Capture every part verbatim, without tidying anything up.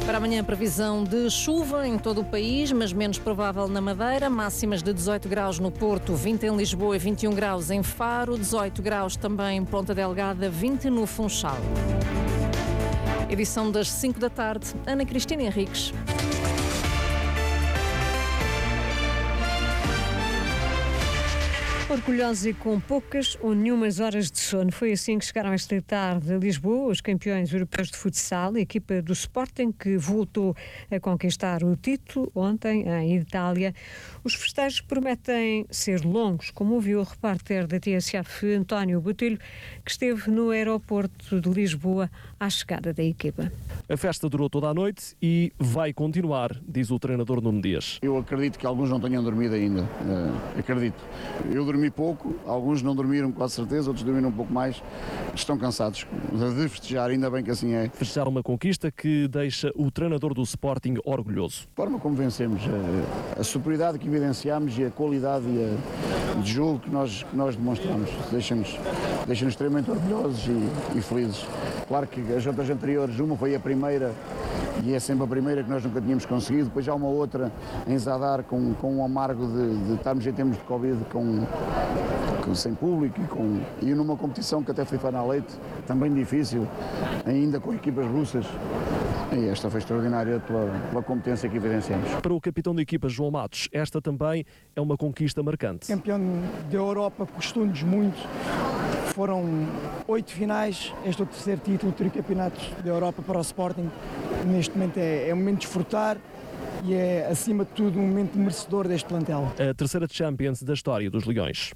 Para amanhã, previsão de chuva em todo o país, mas menos provável na Madeira. Máximas de dezoito graus no Porto, vinte em Lisboa e vinte e um graus em Faro, dezoito graus também em Ponta Delgada, vinte no Funchal. Edição das cinco da tarde, Ana Cristina Henriques. Orgulhosos e com poucas ou nenhumas horas de sono. Foi assim que chegaram esta tarde a Lisboa os campeões europeus de futsal, a equipa do Sporting, que voltou a conquistar o título ontem em Itália. Os festejos prometem ser longos, como ouviu o repórter da T S F, António Botelho, que esteve no aeroporto de Lisboa à chegada da equipa. A festa durou toda a noite e vai continuar, diz o treinador Nuno Dias. Eu acredito que alguns não tenham dormido ainda, uh, acredito. Eu dormi pouco, alguns não dormiram com certeza, outros dormiram um pouco mais, estão cansados de festejar, ainda bem que assim é. Festejar uma conquista que deixa o treinador do Sporting orgulhoso. A forma como vencemos, a, a superioridade que evidenciamos e a qualidade e a, de jogo que nós, que nós demonstramos, deixa-nos deixa-nos extremamente orgulhosos e, e felizes. Claro que as outras anteriores, uma foi a primeira, e é sempre a primeira que nós nunca tínhamos conseguido, depois há uma outra em Zadar com, com um amargo de, de estarmos em termos de Covid com, com, sem público e, com, e numa competição que até foi para na Leite, também difícil, ainda com equipas russas. E esta foi extraordinária pela, pela competência que evidenciamos. Para o capitão da equipa, João Matos, esta também é uma conquista marcante. Campeão da Europa custou-nos muito. Foram oito finais, este é o terceiro título, o tricampeonato da Europa para o Sporting. Neste momento é, é um momento de desfrutar e é, acima de tudo, um momento merecedor deste plantel. A terceira Champions da história dos Leões.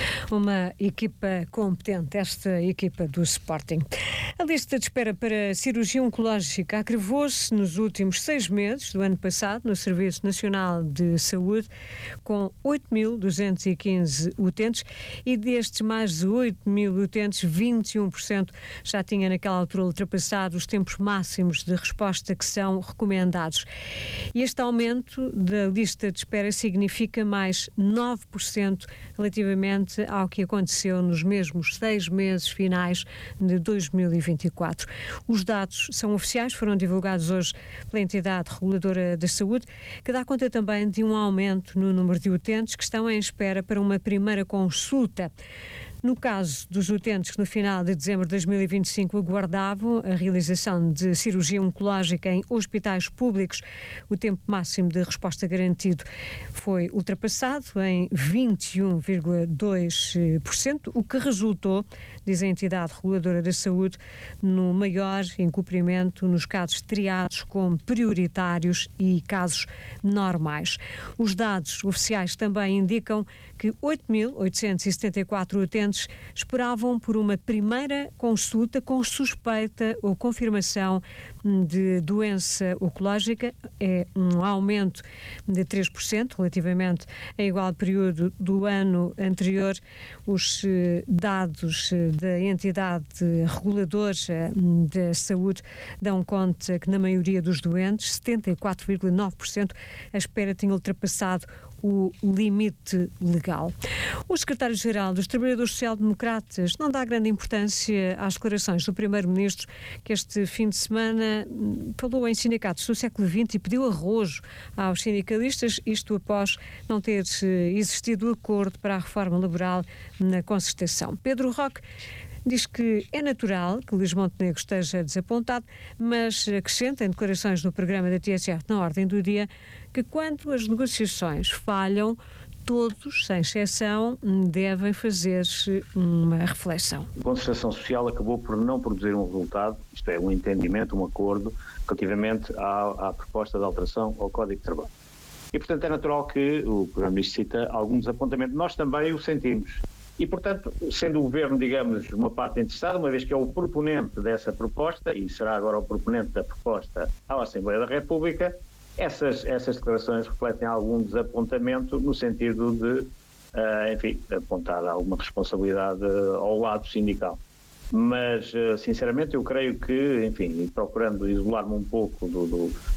Uma equipa competente, esta equipa do Sporting. A lista de espera para cirurgia oncológica agravou-se nos últimos seis meses do ano passado no Serviço Nacional de Saúde, com oito mil duzentos e quinze utentes, e destes mais de oito mil utentes, vinte e um por cento já tinha naquela altura ultrapassado os tempos máximos de resposta que são recomendados. E este aumento da lista de espera significa mais nove por cento relativamente ao que aconteceu nos mesmos seis meses finais de dois mil e vinte e quatro. Os dados são oficiais, foram divulgados hoje pela entidade reguladora da saúde, que dá conta também de um aumento no número de utentes que estão em espera para uma primeira consulta. No caso dos utentes que no final de dezembro de dois mil e vinte e cinco aguardavam a realização de cirurgia oncológica em hospitais públicos, o tempo máximo de resposta garantido foi ultrapassado em vinte e um vírgula dois por cento, o que resultou, diz a entidade reguladora da saúde, no maior incumprimento nos casos triados como prioritários e casos normais. Os dados oficiais também indicam que oito mil oitocentos e setenta e quatro utentes esperavam por uma primeira consulta com suspeita ou confirmação de doença oncológica. É um aumento de três por cento relativamente a igual período do ano anterior. Os dados da entidade reguladora da saúde dão conta que na maioria dos doentes, setenta e quatro vírgula nove por cento, a espera tinha ultrapassado o limite legal. O secretário-geral dos Trabalhadores Social-Democratas não dá grande importância às declarações do primeiro-ministro, que este fim de semana falou em sindicatos do século vinte e pediu arrojo aos sindicalistas, isto após não ter existido acordo para a reforma laboral na concertação. Pedro Roque diz que é natural que Luís Montenegro esteja desapontado, mas acrescenta em declarações no programa da T S F na Ordem do Dia que quando as negociações falham, todos, sem exceção, devem fazer uma reflexão. A concertação social acabou por não produzir um resultado, isto é, um entendimento, um acordo, relativamente à, à proposta de alteração ao Código de Trabalho. E, portanto, é natural que o Primeiro-Ministro cita algum desapontamento. Nós também o sentimos. E, portanto, sendo o Governo, digamos, uma parte interessada, uma vez que é o proponente dessa proposta, e será agora o proponente da proposta à Assembleia da República, essas, essas declarações refletem algum desapontamento no sentido de, uh, enfim, apontar alguma responsabilidade ao lado sindical. Mas, uh, sinceramente, eu creio que, enfim, procurando isolar-me um pouco do... do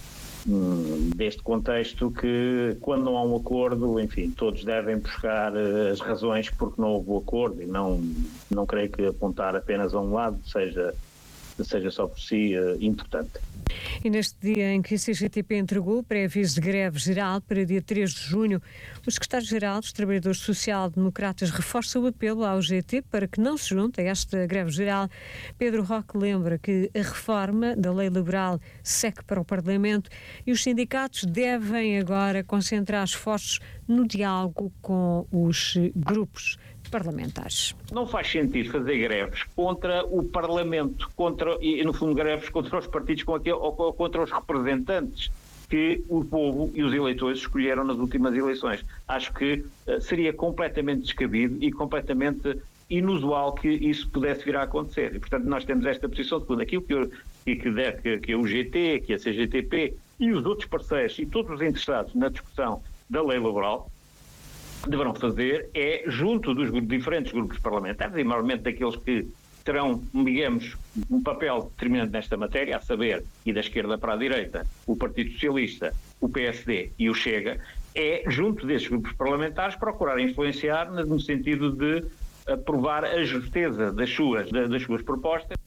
deste contexto, que quando não há um acordo, enfim, todos devem buscar as razões porque não houve o acordo, e não, não creio que apontar apenas a um lado seja, seja só por si uh, importante. E neste dia em que a C G T P entregou o pré-aviso de greve geral para dia três de junho, o secretário-geral dos Trabalhadores Social-Democratas reforça o apelo ao G T para que não se junte a esta greve geral. Pedro Roque lembra que a reforma da lei laboral segue para o Parlamento e os sindicatos devem agora concentrar esforços no diálogo com os grupos parlamentares. Não faz sentido fazer greves contra o Parlamento, contra, e no fundo greves contra os partidos com aquele, ou contra os representantes que o povo e os eleitores escolheram nas últimas eleições. Acho que uh, seria completamente descabido e completamente inusual que isso pudesse vir a acontecer. E, portanto, nós temos esta posição de aquilo que, eu, que, que, que o G T, que a C G T P e os outros parceiros e todos os interessados na discussão da lei laboral deverão fazer é, junto dos diferentes grupos parlamentares, e normalmente daqueles que terão, digamos, um papel determinante nesta matéria, a saber, e da esquerda para a direita, o Partido Socialista, o P S D e o Chega, é, junto desses grupos parlamentares, procurar influenciar no sentido de aprovar a justeza das suas, das suas propostas.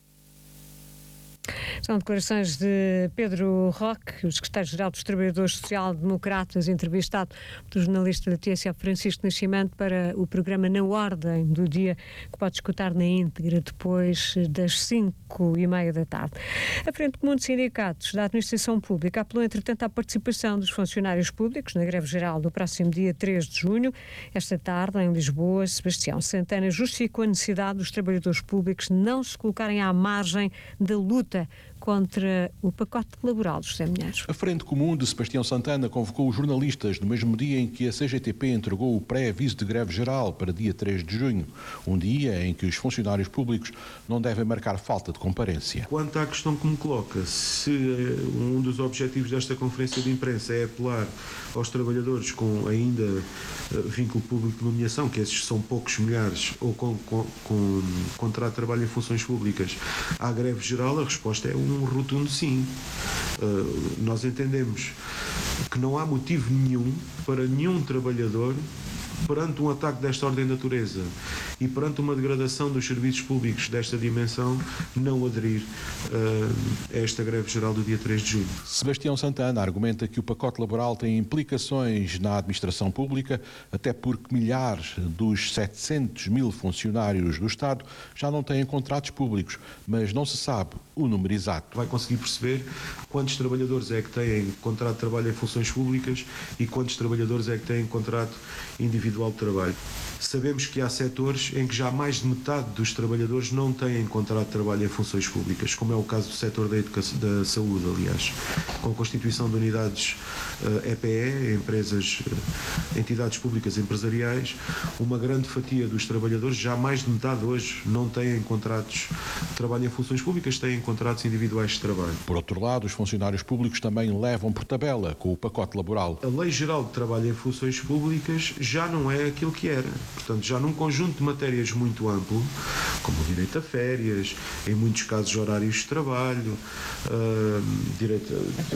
São declarações de Pedro Roque, o secretário-geral dos Trabalhadores Social-Democratas, entrevistado pelo jornalista da T S F Francisco Nascimento para o programa Na Ordem do Dia, que pode escutar na íntegra depois das cinco e meia da tarde. A Frente Comum de Sindicatos da Administração Pública apelou, entretanto, à participação dos funcionários públicos na greve geral do próximo dia três de junho. Esta tarde, em Lisboa, Sebastião Santana justificou a necessidade dos trabalhadores públicos não se colocarem à margem da luta contra o pacote laboral dos José Minheiros. A Frente Comum de Sebastião Santana convocou os jornalistas no mesmo dia em que a C G T P entregou o pré-aviso de greve geral para dia três de junho, um dia em que os funcionários públicos não devem marcar falta de comparência. Quanto à questão que me coloca, se um dos objetivos desta conferência de imprensa é apelar aos trabalhadores com ainda vínculo público de nomeação, que esses são poucos milhares, ou com, com, com contrato de trabalho em funções públicas, à greve geral, a resposta é um rotundo sim. Uh, nós entendemos que não há motivo nenhum para nenhum trabalhador, perante um ataque desta ordem de natureza e perante uma degradação dos serviços públicos desta dimensão, não aderir uh, a esta greve geral do dia três de junho. Sebastião Santana argumenta que o pacote laboral tem implicações na administração pública, até porque milhares dos setecentos mil funcionários do Estado já não têm contratos públicos, mas não se sabe o número exato. Vai conseguir perceber quantos trabalhadores é que têm contrato de trabalho em funções públicas e quantos trabalhadores é que têm contrato individual de trabalho. Sabemos que há setores em que já mais de metade dos trabalhadores não têm contrato de trabalho em funções públicas, como é o caso do setor da, educação, da saúde, aliás, com a constituição de unidades uh, E P E, empresas, uh, entidades públicas empresariais, uma grande fatia dos trabalhadores, já mais de metade hoje, não têm contratos de trabalho em funções públicas, têm contratos individuais de trabalho. Por outro lado, os funcionários públicos também levam por tabela com o pacote laboral. A Lei Geral de Trabalho em Funções Públicas já não é aquilo que era. Portanto, já num conjunto de matérias muito amplo, como o direito a férias, em muitos casos horários de trabalho, uh, direito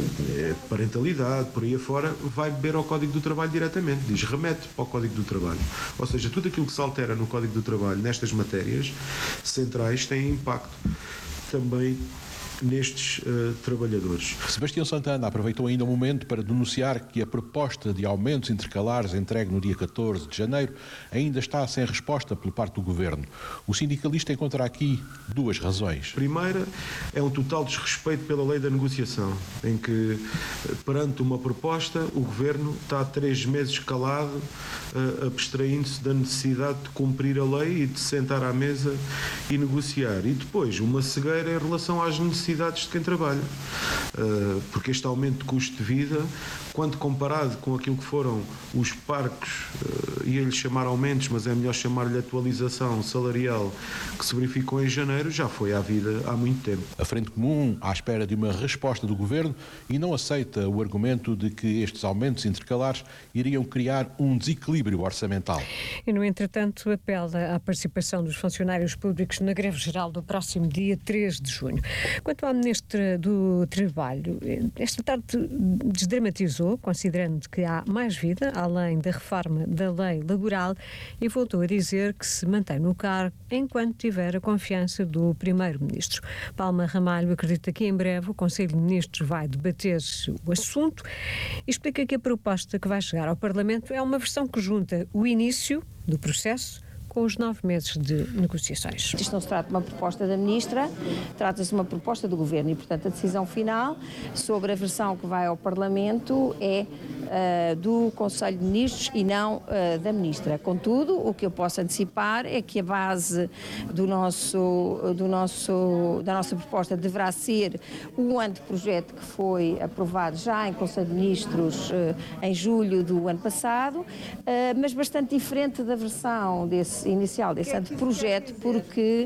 a parentalidade, por aí afora, vai beber ao Código do Trabalho diretamente, diz remete para o Código do Trabalho. Ou seja, tudo aquilo que se altera no Código do Trabalho nestas matérias centrais tem impacto também nestes uh, trabalhadores. Sebastião Santana aproveitou ainda o momento para denunciar que a proposta de aumentos intercalares entregue no dia catorze de janeiro ainda está sem resposta por parte do Governo. O sindicalista encontra aqui duas razões. A primeira é um total desrespeito pela lei da negociação, em que, perante uma proposta, o Governo está há três meses calado, uh, abstraindo-se da necessidade de cumprir a lei e de sentar à mesa e negociar. E depois, uma cegueira em relação às necessidades de quem trabalha, porque este aumento de custo de vida, quando comparado com aquilo que foram os parcos, ia-lhe chamar aumentos, mas é melhor chamar-lhe atualização salarial, que se verificou em janeiro, já foi à vida há muito tempo. A Frente Comum, à espera de uma resposta do Governo, e não aceita o argumento de que estes aumentos intercalares iriam criar um desequilíbrio orçamental. E, no entretanto, apela à participação dos funcionários públicos na greve geral do próximo dia três de junho. Quanto Quanto à Ministra do Trabalho, esta tarde desdramatizou, considerando que há mais vida, além da reforma da lei laboral, e voltou a dizer que se mantém no cargo enquanto tiver a confiança do Primeiro-Ministro. Palma Ramalho acredita que em breve o Conselho de Ministros vai debater o assunto e explica que a proposta que vai chegar ao Parlamento é uma versão que junta o início do processo com os nove meses de negociações. Isto não se trata de uma proposta da Ministra, trata-se de uma proposta do Governo e, portanto, a decisão final sobre a versão que vai ao Parlamento é uh, do Conselho de Ministros e não uh, da Ministra. Contudo, o que eu posso antecipar é que a base do nosso, do nosso, da nossa proposta deverá ser o anteprojeto que foi aprovado já em Conselho de Ministros uh, em julho do ano passado, uh, mas bastante diferente da versão desse inicial desse anteprojeto, porque,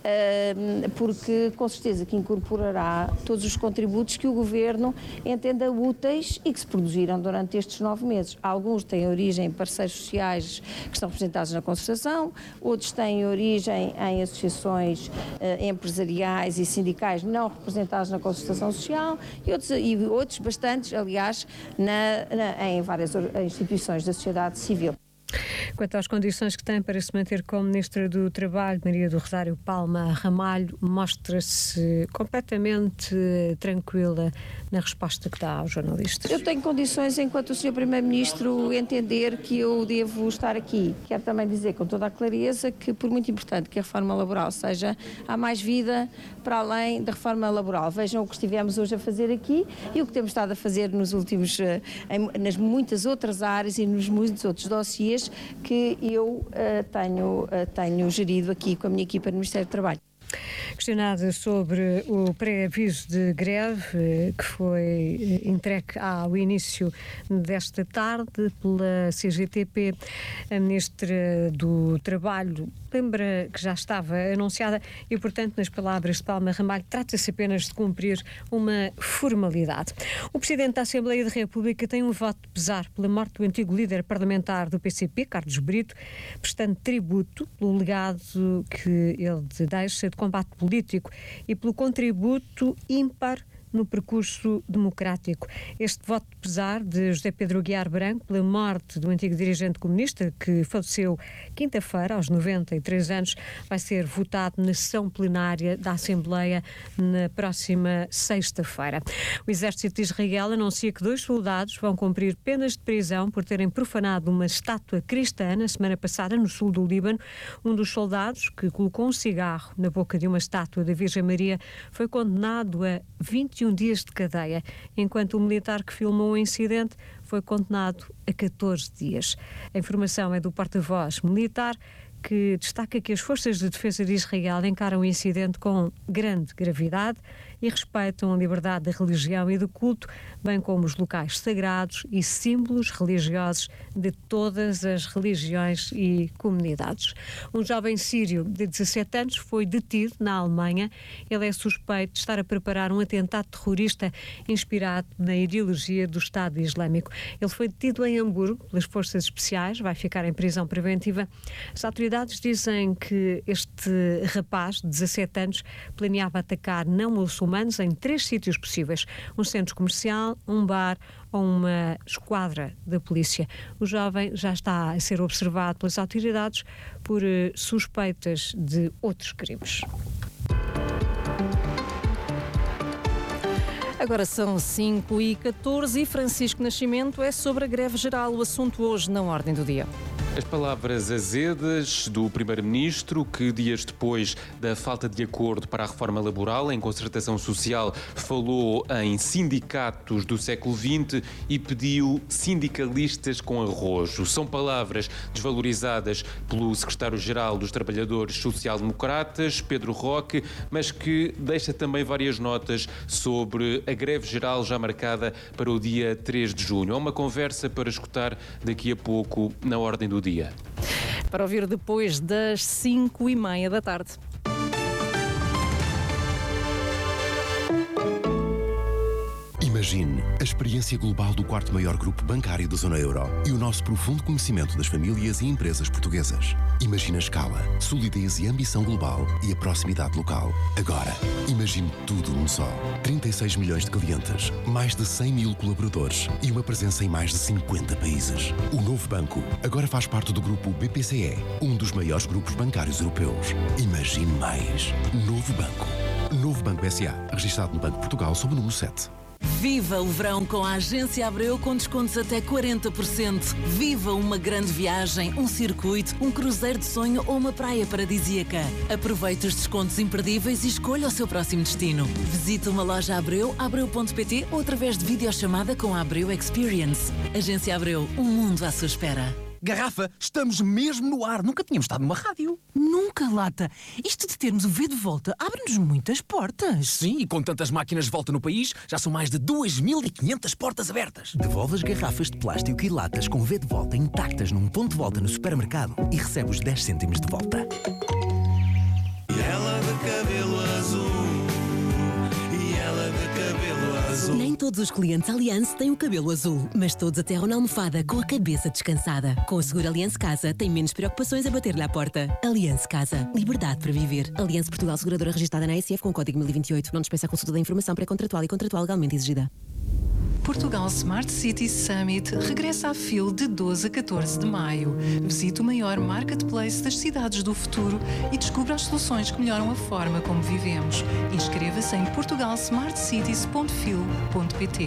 uh, porque com certeza que incorporará todos os contributos que o Governo entenda úteis e que se produziram durante estes nove meses. Alguns têm origem em parceiros sociais que estão representados na concertação, outros têm origem em associações uh, empresariais e sindicais não representadas na concertação social e outros, e outros bastantes, aliás, na, na, em várias instituições da sociedade civil. Quanto às condições que tem para se manter como Ministra do Trabalho, Maria do Rosário Palma Ramalho mostra-se completamente tranquila na resposta que dá aos jornalistas. Eu tenho condições, enquanto o senhor Primeiro-Ministro entender que eu devo estar aqui. Quero também dizer com toda a clareza que, por muito importante que a reforma laboral seja, há mais vida para além da reforma laboral. Vejam o que estivemos hoje a fazer aqui e o que temos estado a fazer nos últimos, nas muitas outras áreas e nos muitos outros dossiês que eu uh, tenho, uh, tenho gerido aqui com a minha equipa no Ministério do Trabalho. Questionada sobre o pré-aviso de greve que foi entregue ao início desta tarde pela C G T P, a Ministra do Trabalho lembra que já estava anunciada e, portanto, nas palavras de Palma Ramalho, trata-se apenas de cumprir uma formalidade. O Presidente da Assembleia da República tem um voto de pesar pela morte do antigo líder parlamentar do P C P, Carlos Brito, prestando tributo pelo legado que ele deixa de combate político e pelo contributo ímpar no percurso democrático. Este voto de pesar de José Pedro Aguiar Branco pela morte do antigo dirigente comunista que faleceu quinta-feira aos noventa e três anos vai ser votado na sessão plenária da Assembleia na próxima sexta-feira. O Exército de Israel anuncia que dois soldados vão cumprir penas de prisão por terem profanado uma estátua cristã na semana passada no sul do Líbano. Um dos soldados, que colocou um cigarro na boca de uma estátua da Virgem Maria, foi condenado a vinte e um dias de cadeia, enquanto o militar que filmou o incidente foi condenado a catorze dias. A informação é do porta-voz militar, que destaca que as forças de defesa de Israel encaram o incidente com grande gravidade e respeitam a liberdade da religião e do culto, bem como os locais sagrados e símbolos religiosos de todas as religiões e comunidades. Um jovem sírio de dezassete anos foi detido na Alemanha. Ele é suspeito de estar a preparar um atentado terrorista inspirado na ideologia do Estado Islâmico. Ele foi detido em Hamburgo pelas forças especiais, vai ficar em prisão preventiva. As autoridades dizem que este rapaz, de dezassete anos, planeava atacar não muçulmanos em três sítios possíveis: um centro comercial, um bar ou uma esquadra da polícia. O jovem já está a ser observado pelas autoridades por uh, suspeitas de outros crimes. Agora são cinco e catorze e Francisco Nascimento é sobre a greve geral, o assunto hoje na ordem do dia. As palavras azedas do Primeiro-Ministro, que dias depois da falta de acordo para a reforma laboral em concertação social falou em sindicatos do século vinte e pediu sindicalistas com arrojo. São palavras desvalorizadas pelo secretário-geral dos Trabalhadores Social-Democratas, Pedro Roque, mas que deixa também várias notas sobre a greve geral já marcada para o dia três de junho. É uma conversa para escutar daqui a pouco na ordem do dia. Para ouvir depois das cinco e meia da tarde. Imagine a experiência global do quarto maior grupo bancário da zona euro e o nosso profundo conhecimento das famílias e empresas portuguesas. Imagine a escala, solidez e ambição global e a proximidade local. Agora, imagine tudo num só. trinta e seis milhões de clientes, mais de cem mil colaboradores e uma presença em mais de cinquenta países. O novo banco agora faz parte do grupo B P C E, um dos maiores grupos bancários europeus. Imagine mais. Novo Banco. Novo Banco S A, registado no Banco de Portugal sob o número sete. Viva o verão com a Agência Abreu com descontos até quarenta por cento. Viva uma grande viagem, um circuito, um cruzeiro de sonho ou uma praia paradisíaca. Aproveite os descontos imperdíveis e escolha o seu próximo destino. Visite uma loja Abreu, abreu ponto pt ou através de videochamada com a Abreu Experience. Agência Abreu, um mundo à sua espera. Garrafa, estamos mesmo no ar. Nunca tínhamos estado numa rádio. Nunca, Lata. Isto de termos o V de volta abre-nos muitas portas. Sim, e com tantas máquinas de volta no país, já são mais de duas mil e quinhentas portas abertas. Devolve as garrafas de plástico e latas com V de volta intactas num ponto de volta no supermercado e recebe os dez cêntimos de volta. E ela de cabelo azul. E ela de cabelo azul. Nem todos os clientes Allianz têm o cabelo azul, mas todos aterram na almofada com a cabeça descansada. Com o seguro Allianz Casa, tem menos preocupações a bater-lhe à porta. Allianz Casa. Liberdade para viver. Allianz Portugal, seguradora registrada na A S F com código mil e vinte e oito. Não dispensa a consulta da informação pré-contratual e contratual legalmente exigida. Portugal Smart City Summit regressa à F I L de doze a catorze de maio. Visite o maior marketplace das cidades do futuro e descubra as soluções que melhoram a forma como vivemos. Inscreva-se em portugal smart cities ponto fil ponto pt.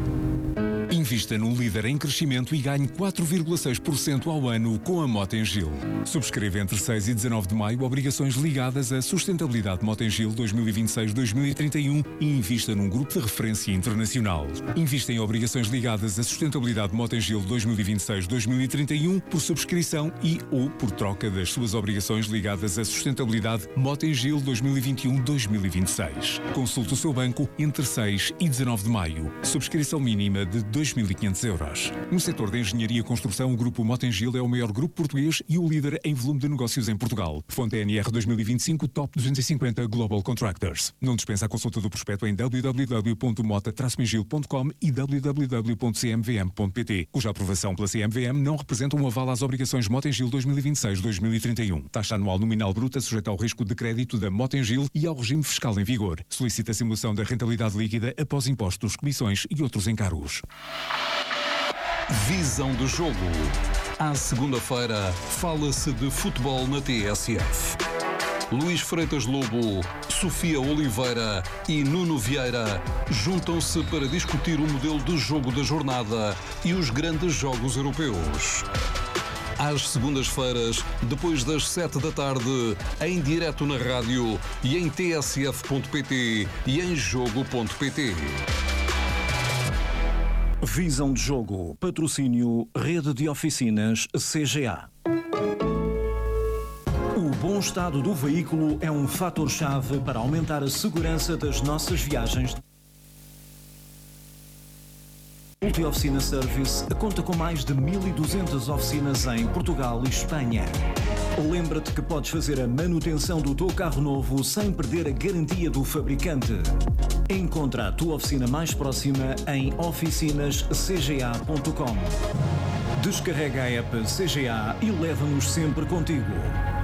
Invista no líder em crescimento e ganhe quatro vírgula seis por cento ao ano com a Motengil. Subscreva entre seis e dezanove de maio obrigações ligadas à sustentabilidade Motengil dois mil e vinte e seis a dois mil e trinta e um e invista num grupo de referência internacional. Invista em obrigações ligadas à sustentabilidade Motengil dois mil e vinte e seis a dois mil e trinta e um por subscrição e ou por troca das suas obrigações ligadas à sustentabilidade Motengil dois mil e vinte e um a dois mil e vinte e seis. Consulte o seu banco entre seis e dezanove de maio. Subscrição mínima de dois mil e quinhentos euros. No setor da engenharia e construção, o grupo Motengil é o maior grupo português e o líder em volume de negócios em Portugal. Fonte N R dois mil e vinte e cinco Top duzentos e cinquenta Global Contractors. Não dispensa a consulta do prospecto em w w w ponto mota traço mengil ponto com e w w w ponto c m v m ponto p t, cuja aprovação pela C M V M não representa um aval às obrigações Motengil dois mil e vinte e seis a dois mil e trinta e um. Taxa anual nominal bruta sujeita ao risco de crédito da Motengil e ao regime fiscal em vigor. Solicita a simulação da rentabilidade líquida após impostos, comissões e outros encargos. Visão do jogo. À segunda-feira, fala-se de futebol na T S F. Luís Freitas Lobo, Sofia Oliveira e Nuno Vieira juntam-se para discutir o modelo de jogo da jornada e os grandes jogos europeus. Às segundas-feiras, depois das sete da tarde, em direto na rádio e em t s f ponto p t e em jogo ponto p t. Visão de jogo. Patrocínio Rede de Oficinas C G A. O bom estado do veículo é um fator-chave para aumentar a segurança das nossas viagens. Multi Oficina Service conta com mais de mil e duzentas oficinas em Portugal e Espanha. Lembra-te que podes fazer a manutenção do teu carro novo sem perder a garantia do fabricante. Encontra a tua oficina mais próxima em oficinas c g a ponto com. Descarrega a app C G A e leva-nos sempre contigo.